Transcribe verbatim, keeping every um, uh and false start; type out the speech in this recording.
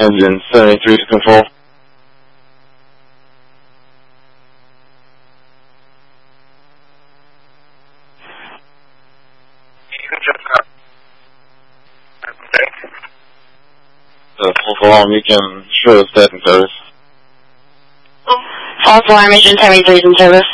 Engine seventy-three to control. You can jump out. The false alarm, you can show us that in service. False alarm, Engine seventy-three is in service.